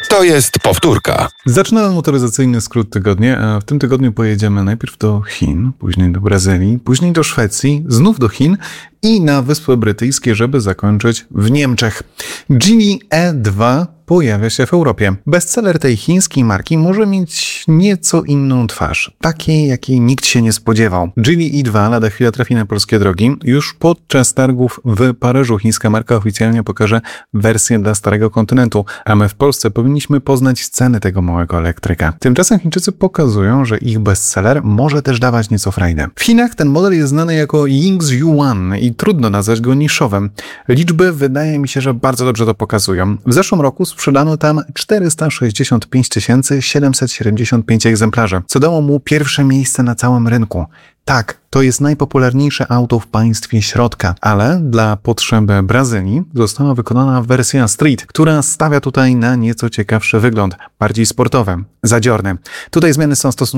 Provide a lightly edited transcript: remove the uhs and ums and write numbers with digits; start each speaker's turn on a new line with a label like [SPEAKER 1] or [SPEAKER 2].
[SPEAKER 1] To jest powtórka.
[SPEAKER 2] Zaczynamy motoryzacyjny skrót tygodnia, a w tym tygodniu pojedziemy najpierw do Chin, później do Brazylii, później do Szwecji, znów do Chin i na Wyspy Brytyjskie, żeby zakończyć w Niemczech. Geely E2 pojawia się w Europie. Bestseller tej chińskiej marki może mieć nieco inną twarz, takiej, jakiej nikt się nie spodziewał. Geely E2 lada chwila trafi na polskie drogi. Już podczas targów w Paryżu chińska marka oficjalnie pokaże wersję dla starego kontynentu, a my w Polsce powinniśmy poznać ceny tego małego elektryka. Tymczasem Chińczycy pokazują, że ich bestseller może też dawać nieco frajdę. W Chinach ten model jest znany jako Yingzi Yuan i trudno nazwać go niszowym. Liczby wydaje mi się, że bardzo dobrze to pokazują. W zeszłym roku sprzedano tam 465 775 egzemplarzy, co dało mu pierwsze miejsce na całym rynku. Tak, to jest najpopularniejsze auto w państwie środka, ale dla potrzeb Brazylii została wykonana wersja Street, która stawia tutaj na nieco ciekawszy wygląd, bardziej sportowy, zadziorny. Tutaj zmiany są stosunkowo